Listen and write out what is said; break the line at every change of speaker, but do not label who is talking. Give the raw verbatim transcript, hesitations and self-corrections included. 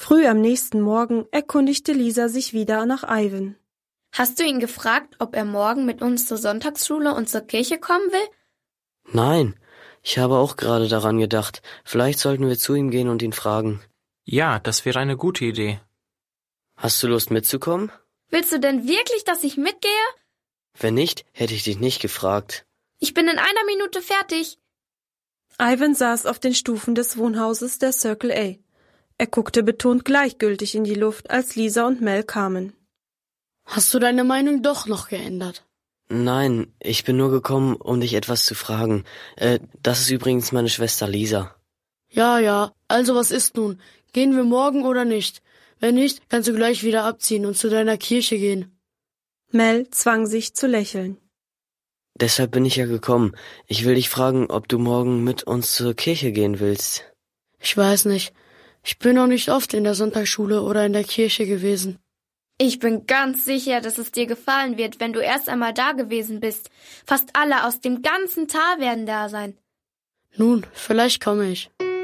Früh am nächsten Morgen erkundigte Lisa sich wieder nach Ivan.
Hast du ihn gefragt, ob er morgen mit uns zur Sonntagsschule und zur Kirche kommen will?
Nein, ich habe auch gerade daran gedacht. Vielleicht sollten wir zu ihm gehen und ihn fragen.
Ja, das wäre eine gute Idee.
Hast du Lust mitzukommen?
Willst du denn wirklich, dass ich mitgehe?
Wenn nicht, hätte ich dich nicht gefragt.
Ich bin in einer Minute fertig.
Ivan saß auf den Stufen des Wohnhauses der Circle A. Er guckte betont gleichgültig in die Luft, als Lisa und Mel kamen.
Hast du deine Meinung doch noch geändert?
Nein, ich bin nur gekommen, um dich etwas zu fragen. Äh, das ist übrigens meine Schwester Lisa.
Ja, ja, also was ist nun? Gehen wir morgen oder nicht? Wenn nicht, kannst du gleich wieder abziehen und zu deiner Kirche gehen.
Mel zwang sich zu lächeln.
Deshalb bin ich ja gekommen. Ich will dich fragen, ob du morgen mit uns zur Kirche gehen willst.
Ich weiß nicht. Ich bin noch nicht oft in der Sonntagsschule oder in der Kirche gewesen.
Ich bin ganz sicher, dass es dir gefallen wird, wenn du erst einmal da gewesen bist. Fast alle aus dem ganzen Tal werden da sein.
Nun, vielleicht komme ich.